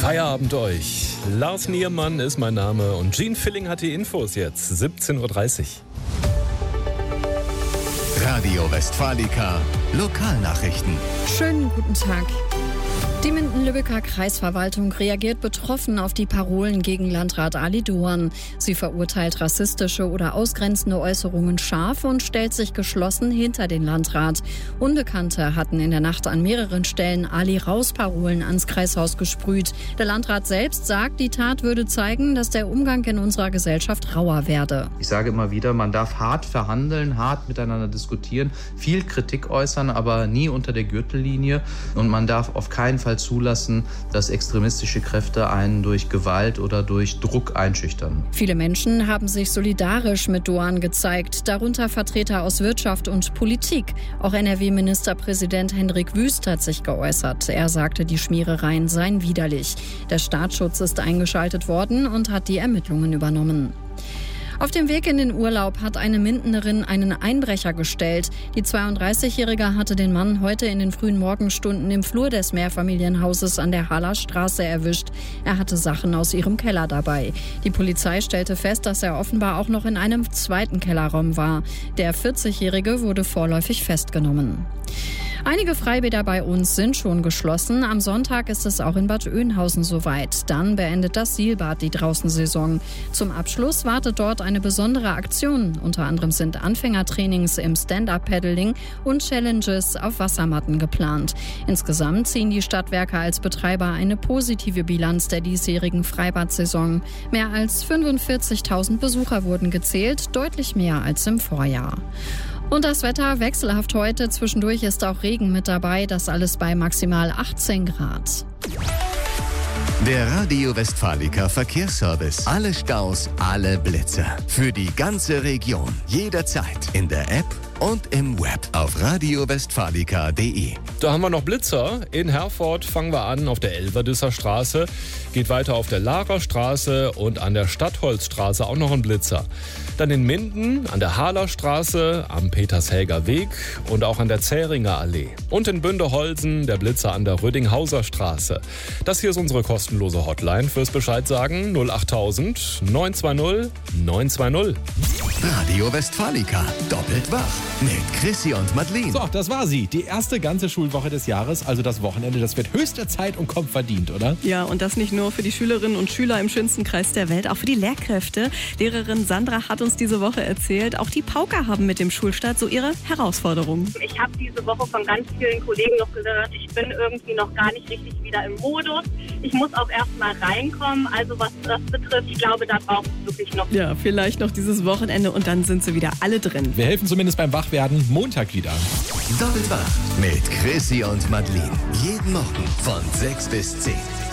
Feierabend euch. Lars Niermann ist mein Name und Gene Filling hat die Infos jetzt. 17.30 Uhr. Radio Westfalica, Lokalnachrichten. Schönen guten Tag. Die Minden-Lübecker Kreisverwaltung reagiert betroffen auf die Parolen gegen Landrat Ali Doğan. Sie verurteilt rassistische oder ausgrenzende Äußerungen scharf und stellt sich geschlossen hinter den Landrat. Unbekannte hatten in der Nacht an mehreren Stellen Ali-Raus-Parolen ans Kreishaus gesprüht. Der Landrat selbst sagt, die Tat würde zeigen, dass der Umgang in unserer Gesellschaft rauer werde. Ich sage immer wieder, man darf hart verhandeln, hart miteinander diskutieren, viel Kritik äußern, aber nie unter der Gürtellinie. Und man darf auf keinen Fall zulassen, dass extremistische Kräfte einen durch Gewalt oder durch Druck einschüchtern. Viele Menschen haben sich solidarisch mit Doğan gezeigt, darunter Vertreter aus Wirtschaft und Politik. Auch NRW-Ministerpräsident Hendrik Wüst hat sich geäußert. Er sagte, die Schmierereien seien widerlich. Der Staatsschutz ist eingeschaltet worden und hat die Ermittlungen übernommen. Auf dem Weg in den Urlaub hat eine Mindenerin einen Einbrecher gestellt. Die 32-Jährige hatte den Mann heute in den frühen Morgenstunden im Flur des Mehrfamilienhauses an der Haller Straße erwischt. Er hatte Sachen aus ihrem Keller dabei. Die Polizei stellte fest, dass er offenbar auch noch in einem zweiten Kellerraum war. Der 40-Jährige wurde vorläufig festgenommen. Einige Freibäder bei uns sind schon geschlossen. Am Sonntag ist es auch in Bad Oeynhausen soweit. Dann beendet das Sielbad die Draußensaison. Zum Abschluss wartet dort eine besondere Aktion. Unter anderem sind Anfängertrainings im Stand-Up-Paddling und Challenges auf Wassermatten geplant. Insgesamt ziehen die Stadtwerke als Betreiber eine positive Bilanz der diesjährigen Freibad-Saison. Mehr als 45.000 Besucher wurden gezählt, deutlich mehr als im Vorjahr. Und das Wetter wechselhaft heute. Zwischendurch ist auch Regen mit dabei. Das alles bei maximal 18 Grad. Der Radio Westfalica Verkehrsservice. Alle Staus, alle Blitzer. Für die ganze Region. Jederzeit. In der App und im Web. Auf radiowestfalica.de. Da haben wir noch Blitzer. In Herford fangen wir an auf der Elverdisser Straße. Geht weiter auf der Larer Straße und an der Stadtholzstraße auch noch ein Blitzer. Dann in Minden, an der Haler Straße, am Petershäger Weg und auch an der Zähringer Allee. Und in Bündeholzen der Blitzer an der Rödinghauser Straße. Das hier ist unsere kostenlose Hotline fürs Bescheid sagen 08000 920 920. Radio Westfalica. Doppelt wach. Mit Chrissy und Madeleine. So, das war sie. Die erste ganze Schulwoche des Jahres, also das Wochenende. Das wird höchste Zeit und kommt verdient, oder? Ja, und das nicht nur für die Schülerinnen und Schüler im schönsten Kreis der Welt, auch für die Lehrkräfte. Lehrerin Sandra hat uns diese Woche erzählt, auch die Pauker haben mit dem Schulstart so ihre Herausforderungen. Ich habe diese Woche von ganz vielen Kollegen noch gehört, ich bin irgendwie noch gar nicht richtig wieder im Modus. Ich muss auch erst mal reinkommen. Also was das betrifft, ich glaube, da braucht es wirklich noch. Ja, vielleicht noch dieses Wochenende und dann sind sie wieder alle drin. Wir helfen zumindest beim Wachwerden. Montag wieder. Doppelt wach. Mit Chrissy und Madeleine. Jeden Morgen von 6 bis 10.